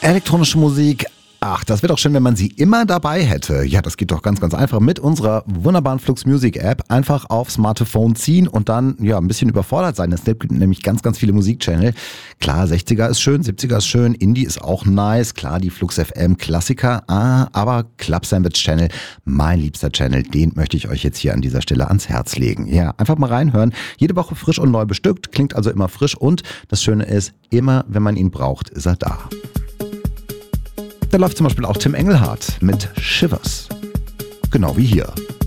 Elektronische Musik. Ach, das wäre doch schön, wenn man sie immer dabei hätte. Ja, das geht doch ganz, ganz einfach mit unserer wunderbaren Flux Music App. Einfach aufs Smartphone ziehen und dann ja ein bisschen überfordert sein. Es gibt nämlich ganz, ganz viele Musikchannel. Klar, 60er ist schön, 70er ist schön, Indie ist auch nice. Klar, die Flux FM Klassiker. Aber Club Sandwich Channel, mein liebster Channel, den möchte ich euch jetzt hier an dieser Stelle ans Herz legen. Ja, einfach mal reinhören. Jede Woche frisch und neu bestückt, klingt also immer frisch. Und das Schöne ist, immer wenn man ihn braucht, ist er da. Da läuft zum Beispiel auch Tim Engelhardt mit Shivers. Genau wie hier.